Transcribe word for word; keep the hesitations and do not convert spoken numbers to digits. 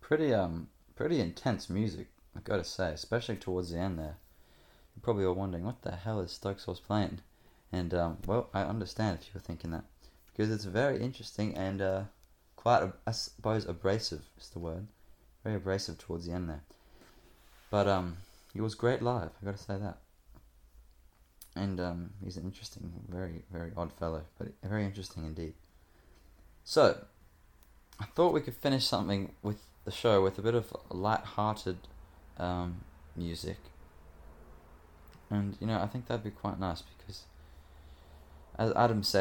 Pretty um pretty intense music, I gotta say, especially towards the end there. You're probably all wondering what the hell is Stokes Horse playing, and um well, I understand if you were thinking that because it's very interesting and uh quite I suppose abrasive is the word, very abrasive towards the end there. But um he was great live, I gotta say that. And um he's an interesting, very very odd fellow, but very interesting indeed. So I thought we could finish something with the show with a bit of light-hearted um, music, and you know I think that'd be quite nice because, as Adam said.